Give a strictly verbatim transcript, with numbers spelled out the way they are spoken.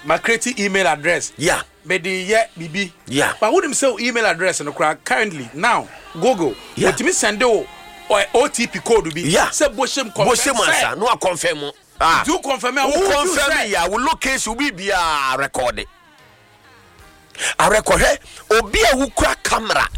my create email address. Yeah. But the yeah, B B. Yeah. But wouldn't say email address and currently now Google. Yeah. What me send o O T P code be. Yeah. Say Boshem confirm. Boshem answer. No, I confirm. Ah. Do confirm. Who confirm? Yeah. We locate will be a record. A record. Obi a who crack camera.